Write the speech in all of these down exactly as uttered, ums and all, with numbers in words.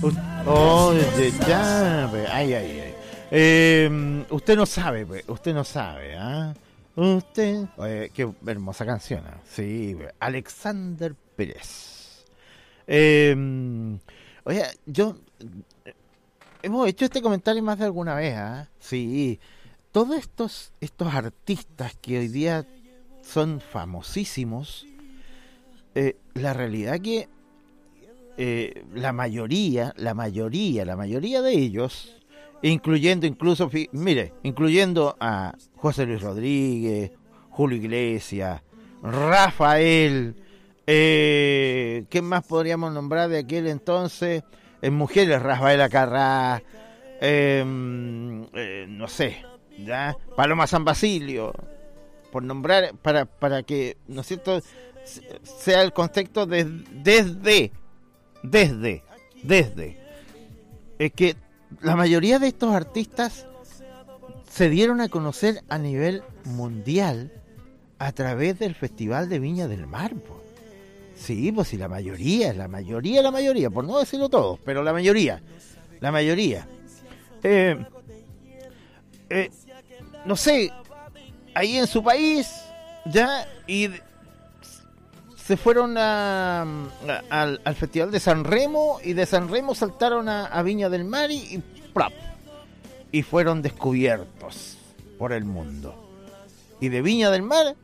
Oh, ya, ay, ay, ay. Eh, usted no sabe, usted no sabe, ¿ah? ¿eh? Usted, oye, qué hermosa canción, ¿eh? Sí, Alexander Pérez. Eh, oye, yo hemos hecho este comentario más de alguna vez, ¿ah? ¿eh? Sí, todos estos estos artistas que hoy día son famosísimos, eh, la realidad que Eh, la mayoría, la mayoría, la mayoría de ellos, incluyendo incluso, mire, incluyendo a José Luis Rodríguez, Julio Iglesias, Rafael, eh, ¿qué más podríamos nombrar de aquel entonces? En mujeres, Rafael Acarrá, eh, eh, no sé, ya, Paloma San Basilio, por nombrar, para, para que, ¿no es cierto?, sea el contexto de, desde Desde, desde, es que la mayoría de estos artistas se dieron a conocer a nivel mundial a través del Festival de Viña del Mar. Pues. Sí, pues sí, la mayoría, la mayoría, la mayoría, por no decirlo todos, pero la mayoría, la mayoría. Eh, eh, no sé, ahí en su país, ya, y se fueron a, a, al, al Festival de San Remo y de San Remo saltaron a, a Viña del Mar y, y, ¡plap! Y fueron descubiertos por el mundo. Y de Viña del Mar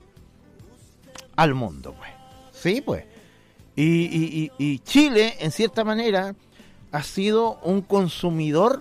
al mundo, pues. Sí, pues. Y, y, y, y Chile, en cierta manera, ha sido un consumidor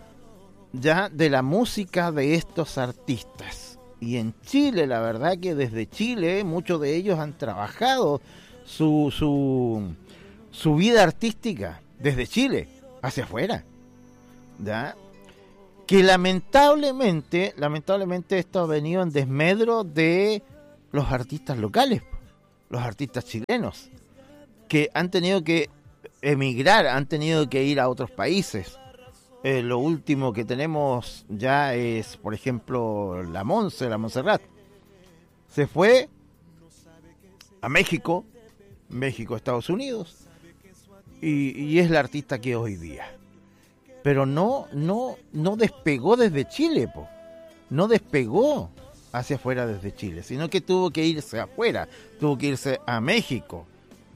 ya de la música de estos artistas. Y en Chile, la verdad que desde Chile muchos de ellos han trabajado su, su, su vida artística desde Chile hacia afuera, ¿ya? Que lamentablemente, lamentablemente esto ha venido en desmedro de los artistas locales, los artistas chilenos, que han tenido que emigrar, han tenido que ir a otros países. Eh, lo último que tenemos ya es, por ejemplo, la Monse, la Montserrat. Se fue a México, México, Estados Unidos, y, y es la artista que hoy día. Pero no, no, no despegó desde Chile, po. No despegó hacia afuera desde Chile, sino que tuvo que irse afuera, tuvo que irse a México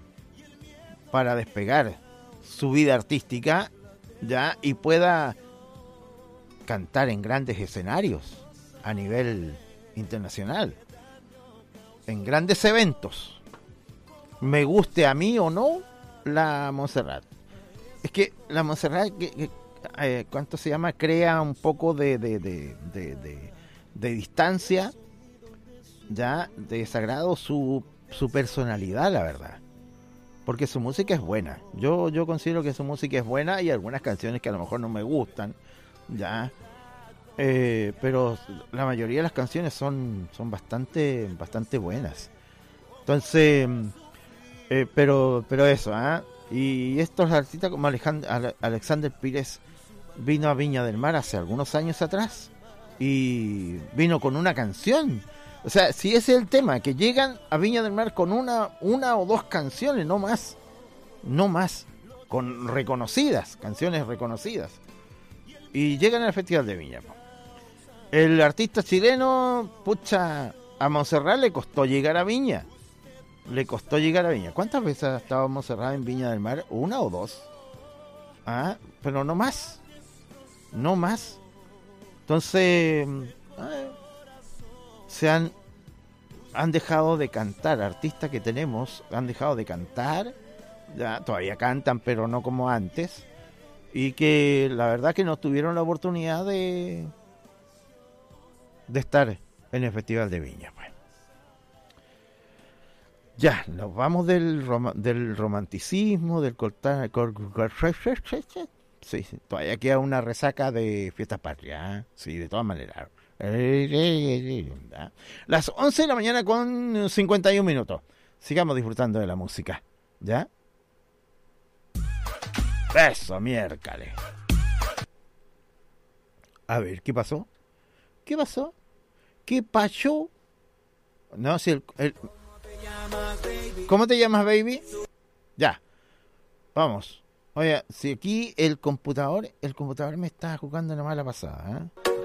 para despegar su vida artística, ya, y pueda cantar en grandes escenarios a nivel internacional, en grandes eventos, me guste a mí o no la Montserrat. Es que la Montserrat, que, que, eh, ¿cuánto se llama? Crea un poco de de, de, de, de, de distancia, ya, de desagrado su, su personalidad, la verdad. Porque su música es buena. Yo yo considero que su música es buena y algunas canciones que a lo mejor no me gustan, ya. Eh, pero la mayoría de las canciones son son bastante bastante buenas. Entonces, eh, pero pero eso, ¿ah? ¿eh? Y estos artistas como Alejandro, Alexander Pérez vino a Viña del Mar hace algunos años atrás y vino con una canción. O sea, si ese es el tema, que llegan a Viña del Mar con una una o dos canciones, no más, no más, con reconocidas, canciones reconocidas, y llegan al Festival de Viña. El artista chileno, pucha, a Montserrat le costó llegar a Viña, le costó llegar a Viña. ¿Cuántas veces ha estado Montserrat en Viña del Mar? ¿Una o dos? Ah, pero no más, no más. Entonces, eh, se han han dejado de cantar, artistas que tenemos han dejado de cantar, ya todavía cantan pero no como antes, y que la verdad que no tuvieron la oportunidad de de estar en el Festival de Viña. Bueno, ya nos vamos del rom- del romanticismo, del cortar, cor, cor, sí, sí, todavía queda una resaca de fiestas patrias, ¿eh? Sí, de todas maneras. Las once de la mañana con cincuenta y un minutos. Sigamos disfrutando de la música, ¿ya? Eso, miércoles. A ver, ¿qué pasó? ¿Qué pasó? ¿Qué pasó? No, si el, el... ¿Cómo te llamas, baby? Ya. Vamos. Oye, si aquí el computador, el computador me está jugando una mala pasada, ¿eh?